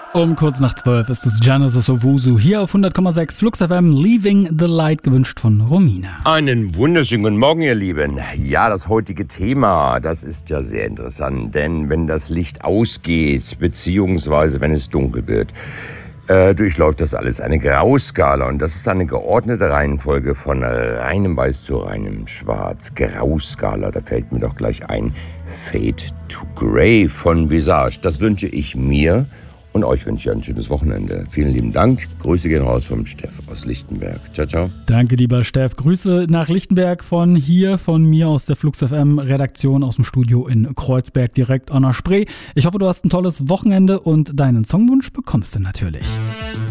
Um kurz nach 12 ist es Genesis Owusu hier auf 100,6 Flux FM, Leaving the Light, gewünscht von Romina. Einen wunderschönen guten Morgen, ihr Lieben. Ja, das heutige Thema, das ist ja sehr interessant, denn wenn das Licht ausgeht, beziehungsweise wenn es dunkel wird, durchläuft das alles eine Grauskala, und das ist eine geordnete Reihenfolge von reinem Weiß zu reinem Schwarz. Grauskala, da fällt mir doch gleich ein Fade to Grey von Visage. Das wünsche ich mir und euch wünsche ich ein schönes Wochenende. Vielen lieben Dank. Grüße gehen raus vom Steff aus Lichtenberg. Ciao, ciao. Danke, lieber Steff. Grüße nach Lichtenberg von mir aus der Flux FM Redaktion aus dem Studio in Kreuzberg direkt an der Spree. Ich hoffe, du hast ein tolles Wochenende und deinen Songwunsch bekommst du natürlich.